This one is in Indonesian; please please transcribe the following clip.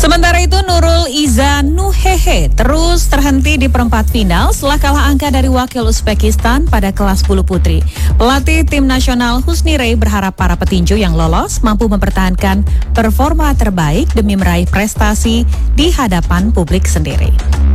Sementara itu Nurul Iza Nuhehe terus terhenti di perempat final setelah kalah angka dari wakil Uzbekistan pada kelas bulu putri. Pelatih tim nasional Husni Rey berharap para petinju yang lolos mampu mempertahankan performa terbaik demi meraih prestasi di hadapan publik sendiri.